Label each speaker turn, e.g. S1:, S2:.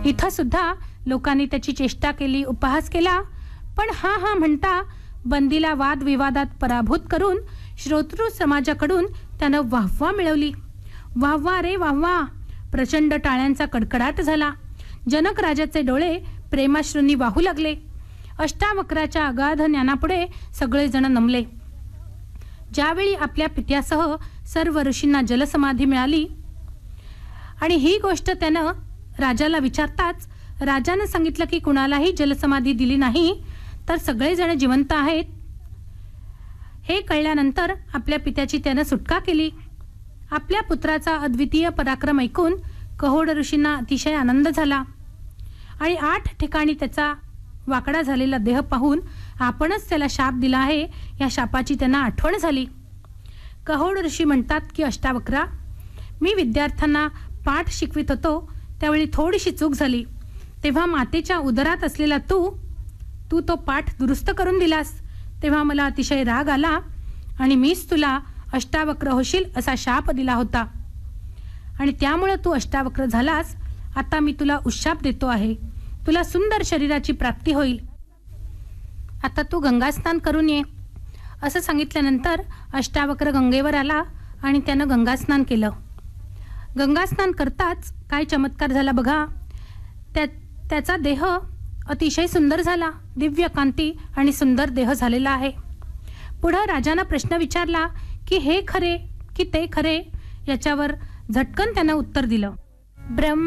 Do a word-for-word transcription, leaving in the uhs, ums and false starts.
S1: इथं सुद्धा लोकांनी त्याची चेष्टा केली, उपहास केला, पण हा हा म्हणता बंदीला वादविवादात पराभूत करून श्रोतृ समाजाकडून त्यानं वाहवा मिळवली. वाहवा रे वाहवा. प्रचंड टाळ्यांचा कडकडाट झाला. जनक राजाचे डोळे प्रेमाश्रूंनी वाहू लागले. अष्टावक्राच्या अगाध ज्ञानापुढे सगळेजण नमले. ज्यावेळी आपल्या पित्यासह सर्व ऋषींना जलसमाधी मिळाली आणि ही गोष्ट त्यानं राजाला विचारताच राजानं सांगितलं की कुणालाही जलसमाधी दिली नाही, तर सगळेजण जिवंत आहेत. हे कळल्यानंतर आपल्या पित्याची त्यानं सुटका केली. आपल्या पुत्राचा अद्वितीय पराक्रम ऐकून कहोड ऋषींना अतिशय आनंद झाला आणि आठ ठिकाणी त्याचा वाकडा झालेला देह पाहून आपणच त्याला शाप दिला आहे या शापाची त्यांना आठवण झाली. कहोड ऋषी म्हणतात की अष्टावक्रा, मी विद्यार्थ्यांना पाठ शिकवित होतो त्यावेळी थोडीशी चूक झाली. तेव्हा मातेच्या उदरात असलेला तू तू तो पाठ दुरुस्त करून दिलास. तेव्हा मला अतिशय राग आला आणि मीच तुला अष्टावक्र होशील असा शाप दिला होता आणि त्यामुळे तू अष्टावक्र झालास. आता मी तुला उशाप देतो आहे. तुला सुंदर शरीराची प्राप्ती होईल. आता तू गंगास्नान करून ये. असं सांगितल्यानंतर अष्टावक्र गंगेवर आला आणि त्यानं गंगास्नान केलं. गंगास्नान करताच काय चमत्कार झाला बघा. त्या त्याचा देह अतिशय सुंदर झाला. दिव्य कांती आणि सुंदर देह झालेला आहे. पुढं राजानं प्रश्न विचारला की हे खरे की ते खरे. याच्यावर झटकन त्यानं उत्तर दिलं, ब्रह्म